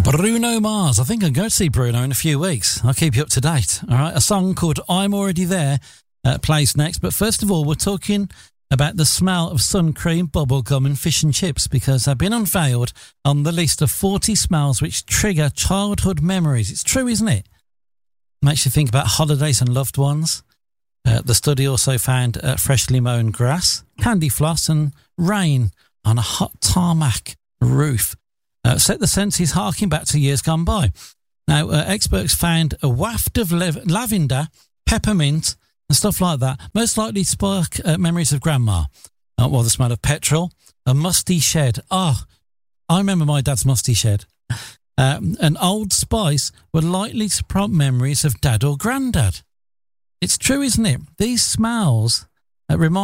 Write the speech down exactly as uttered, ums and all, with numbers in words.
Bruno Mars. I think I'm going to see Bruno in a few weeks. I'll keep you up to date. All right. A song called I'm Already There uh, plays next. But first of all, we're talking about the smell of sun cream, bubble gum and fish and chips because they've been unveiled on the list of forty smells which trigger childhood memories. It's true, isn't it? Makes you think about holidays and loved ones. Uh, the study also found uh, freshly mown grass, candy floss and rain on a hot tarmac roof. Uh, set the senses harking back to years gone by. Now, uh, experts found a waft of lav- lavender, peppermint and stuff like that, most likely to spark uh, memories of grandma. Uh, well, the smell of petrol, a musty shed. Oh, I remember my dad's musty shed. Um, and Old Spice were likely to prompt memories of dad or granddad. It's true, isn't it? These smells uh, remind